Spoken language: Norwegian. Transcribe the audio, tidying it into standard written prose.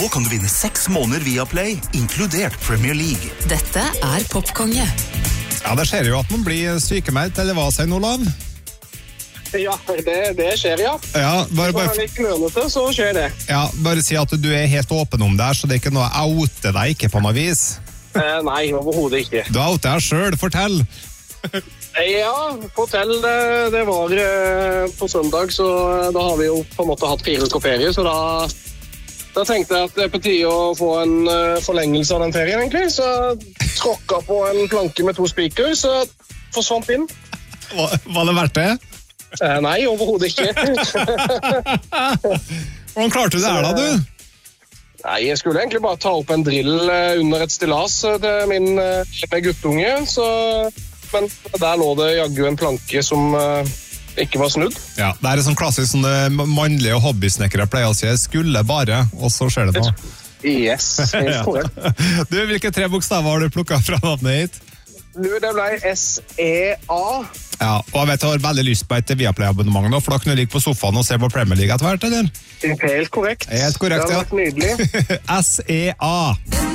Nå kan du vinne 6 måneder via Play, inkludert Premier League. Dette Popkonge. Ja, det skjer jo at man blir sykemeldt, eller hva sier Olav? Ja, det skjer, ja. Ja, Hvis man er litt klønete, så skjer det. Ja, bare si at du er helt åpen om det her, så det er ikke noe å oute deg ikke på noe vis. Nei, overhodet ikke. Du outer deg selv, fortell. Ja, fortell. Det var på søndag, så da har vi jo på en måte hatt 4 uker ferie, så da tenkte jeg at det er på tide å få en forlengelse av den ferien, egentlig. Så tråkket på en planke med 2 spiker, så forsvant inn. Var det verdt det? Nei, overhodet ikke. Hvordan klarte du det her da, du? Nei, jeg skulle egentlig bare ta opp en drill under et stillas til min guttunge, men der lå det jaggu en planke som ikke var snudd. Ja, det er sånn klassisk sånne mannlige hobbysnekkere pleier å si, jeg skulle bare, og så skjer det noe. Yes, helt korrekt. Du, hvilke 3 bokstaver har du plukket fra navnet hit? Du, det ble S-E-A. Ja, og jeg vet jeg har veldig lyst på et Viaplay-abonnement nå, for da kunne du ligge på sofaen og se på Premier League etter hvert, eller? Helt korrekt. Helt korrekt, ja. Det har vært nydelig. S-E-A.